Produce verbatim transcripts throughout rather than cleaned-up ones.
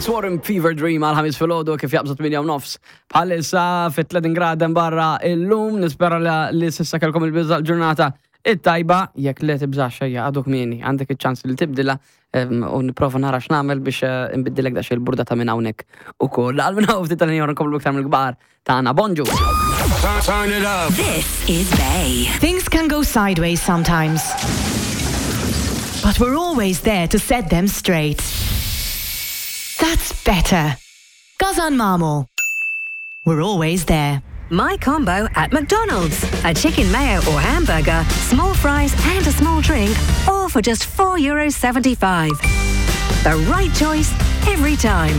Swarm Fever Dream għal ħamis fil-ħodu kif jaqbżu tminja u nofs. Bħalissa fit tletin graden barra il-lum, nispera li sissa kelkom il-bizza l-ġurnata it-tajba, jekk li tibżax xejja għaduk mieni, għandek il-ċans li tibdila u niprofa nara x'namel biex nbiddilek dax il-burda ta' minn hawnhekk ukoll. Għal minn hawn ftit tal-ħin nkomplu iktar mill-kbar tagħna. Bonġu. Turn it up. This is Bay. Things can go sideways sometimes, but we're always there to set them straight. That's better. Gazan Mamo. We're always there. My combo at McDonald's. A chicken mayo or hamburger, small fries and a small drink, all for just four euros seventy-five. The right choice every time.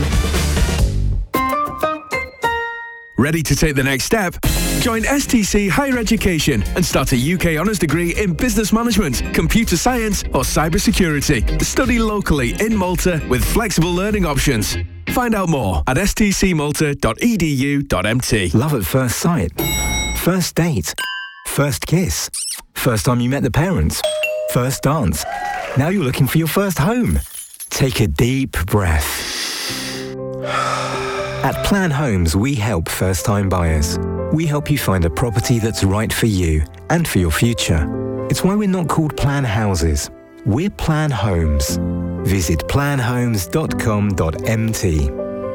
Ready to take the next step? Join S T C Higher Education and start a U K honours degree in business management, computer science or cybersecurity. Study locally in Malta with flexible learning options. Find out more at s t c malta dot e d u dot m t. Love at first sight. First date. First kiss. First time you met the parents. First dance. Now you're looking for your first home. Take a deep breath. At Plan Homes, we help first-time buyers. We help you find a property that's right for you and for your future. It's why we're not called Plan Houses. We're Plan Homes. Visit plan homes dot com dot m t.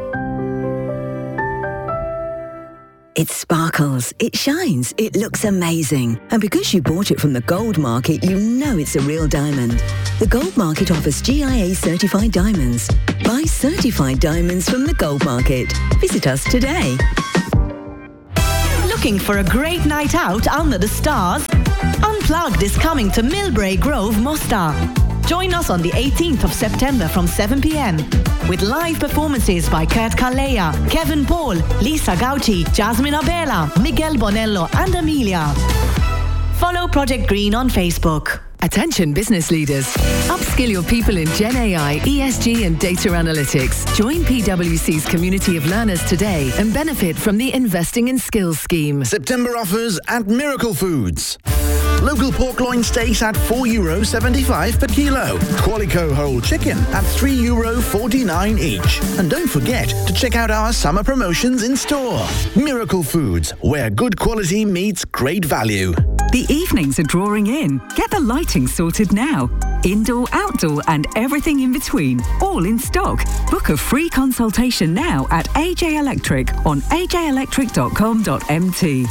It sparkles, it shines, it looks amazing. And because you bought it from the Gold Market, you know it's a real diamond. The Gold Market offers G I A certified diamonds. Buy certified diamonds from the Gold Market. Visit us today. Looking for a great night out under the stars? Unplugged is coming to Millbrae Grove, Mostar. Join us on the eighteenth of September from seven p m with live performances by Kurt Kalleja, Kevin Paul, Lisa Gauci, Jasmine Abela, Miguel Bonello and Amelia. Follow Project Green on Facebook. Attention business leaders. Upskill your people in Gen A I, E S G and data analytics. Join P W C's community of learners today and benefit from the Investing in Skills scheme. September offers at Miracle Foods. Local pork loin steaks at four euro seventy-five per kilo. Qualico whole chicken at three euro forty-nine each. And don't forget to check out our summer promotions in store. Miracle Foods, where good quality meets great value. The evenings are drawing in. Get the lighting sorted now. Indoor, outdoor and everything in between. All in stock. Book a free consultation now at A J Electric on a j electric dot com dot m t.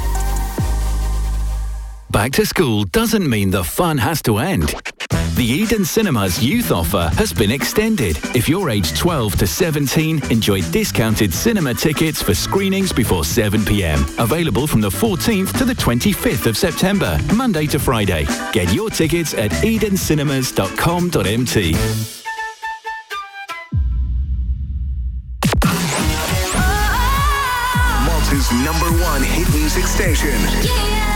Back to school doesn't mean the fun has to end. The Eden Cinemas youth offer has been extended. If you're aged twelve to seventeen, enjoy discounted cinema tickets for screenings before seven p m. Available from the fourteenth to the twenty-fifth of September, Monday to Friday. Get your tickets at eden cinemas dot com dot m t. Malta's number one hit music station.